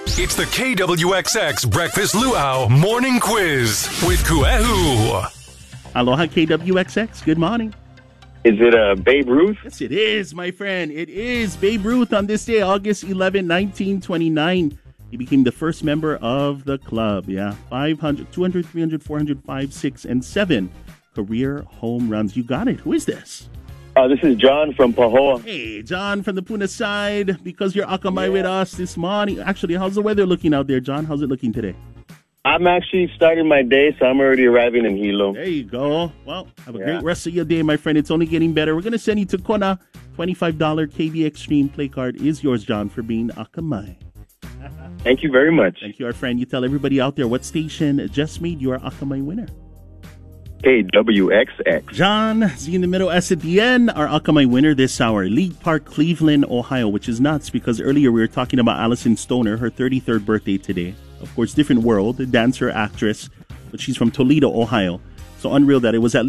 It's the KWXX Breakfast Luau Morning Quiz with Kuehu. Aloha KWXX, good morning. Is it Babe Ruth? Yes, it is, my friend. It is Babe Ruth on this day, August 11, 1929. He became the first member of the club. Yeah, 500, 200, 300, 400, 5, 6, and 7 career home runs. You got it. Who is this? This is John from Pahoa. Hey, John from the Puna side, because you're Akamai with us this morning. Actually, how's the weather looking out there, John? How's it looking today? I'm actually starting my day, so I'm already arriving in Hilo. There you go. Well, have a great rest of your day, my friend. It's only getting better. We're going to send you to Kona. $25 KB Extreme play card is yours, John, for being Akamai. Thank you very much. Thank you, our friend. You tell everybody out there what station just made your Akamai winner. KWXX. John, Z in the middle, S at the end. Our Akamai winner this hour, League Park, Cleveland, Ohio, which is nuts because earlier we were talking about Allison Stoner, her 33rd birthday today. Of course, different world, dancer, actress, but she's from Toledo, Ohio. So unreal that it was at